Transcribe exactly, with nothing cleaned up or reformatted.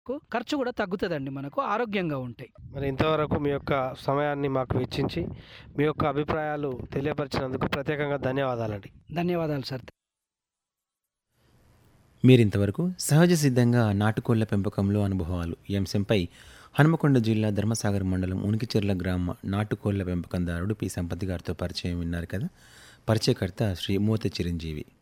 ఖర్చు కూడా తగ్గుతుందండి, మనకు ఆరోగ్యంగా ఉంటాయి. మరి ఇంతవరకు మీ యొక్క సమయాన్ని మాకు వెచ్చించి మీ యొక్క అభిప్రాయాలు తెలియపరిచినందుకు ప్రత్యేకంగా ధన్యవాదాలండి. ధన్యవాదాలు సార్. మీరింతవరకు సహజ సిద్ధంగా నాటుకోళ్ల పెంపకంలో అనుభవాలు ఈ అంశంపై హనుమకొండ జిల్లా ధర్మసాగర్ మండలం ఉనికిచెర్ల గ్రామ నాటుకోళ్ల పెంపకందారుడు పి సంపతి గారితో పరిచయం విన్నారు కదా. పరిచయకర్త శ్రీ మోత చిరంజీవి.